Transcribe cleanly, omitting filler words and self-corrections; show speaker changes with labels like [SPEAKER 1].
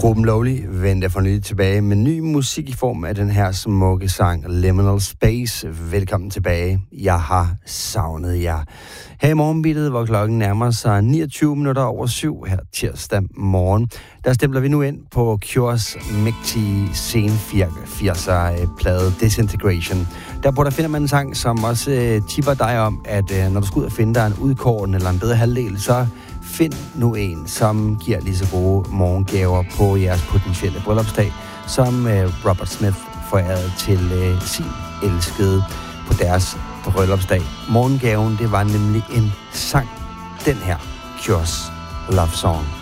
[SPEAKER 1] Gruppen Lovely vendte for nylig tilbage med ny musik i form af den her smukke sang Liminal Space. Velkommen tilbage. Jeg har savnet jer. Her i morgenbittet, hvor klokken nærmer sig 29 minutter over 7 her tirsdag morgen, der stempler vi nu ind på Cures mægtige sen 80'er plade Disintegration. Der finder man en sang, som også tipper dig om, at når du skal ud og finde dig en udkåren eller en bedre halvdel, så find nu en, som giver lige så gode morgengaver på jeres potentielle bryllupsdag, som Robert Smith forærede til sin elskede på deres bryllupsdag. Morgengaven, det var nemlig en sang. Den her, Cures Love Song.